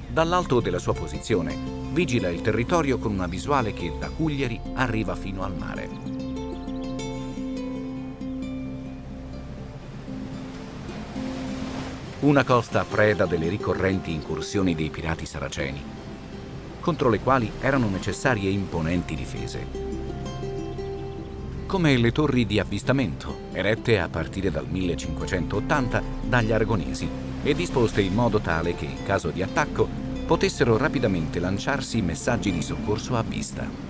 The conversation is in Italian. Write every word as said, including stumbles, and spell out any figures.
Dall'alto della sua posizione, vigila il territorio con una visuale che da Cugliari arriva fino al mare. Una costa preda delle ricorrenti incursioni dei pirati saraceni, contro le quali erano necessarie imponenti difese, come le torri di avvistamento, erette a partire dal millecinquecentottanta dagli aragonesi e disposte in modo tale che, in caso di attacco, potessero rapidamente lanciarsi messaggi di soccorso a vista.